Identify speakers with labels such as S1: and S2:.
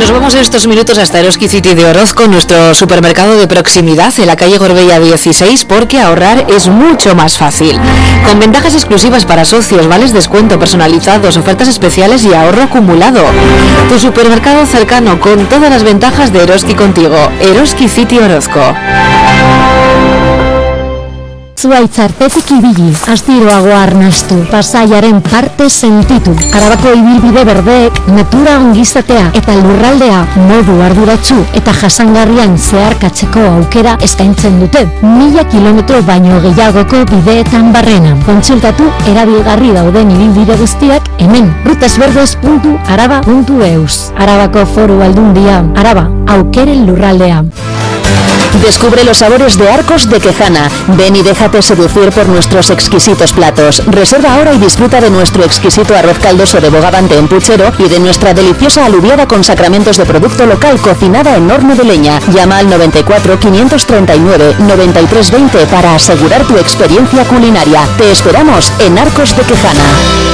S1: nos vamos en estos minutos hasta Eroski City de Orozco, nuestro supermercado de proximidad en la calle Gorbella 16, porque ahorrar es mucho más fácil. Con ventajas exclusivas para socios, vales descuento personalizados, ofertas especiales y ahorro acumulado. Tu supermercado cercano con todas las ventajas de Eroski contigo. Eroski City Orozco.
S2: Zuaitz artetik ibili, astiroago arnastu, pasaiaren parte sentitu. Arabako ibilbide berdeek natura ongizatea eta lurraldea modu arduratsu eta jasangarrian zeharkatzeko aukera eskaintzen dute. 1000 kilometro baino gehiagoko bideetan barrena. Kontsultatu erabilgarri dauden ibilbide guztiak hemen rutesverdes.araba.eus. Arabako Foru Aldundia, Araba, aukeren lurraldea.
S3: Descubre los sabores de Arcos de Quejana. Ven y déjate seducir por nuestros exquisitos platos. Reserva ahora y disfruta de nuestro exquisito arroz caldoso de bogavante en puchero y de nuestra deliciosa alubiada con sacramentos de producto local cocinada en horno de leña. Llama al 94 539 9320 para asegurar tu experiencia culinaria. Te esperamos en Arcos de Quejana.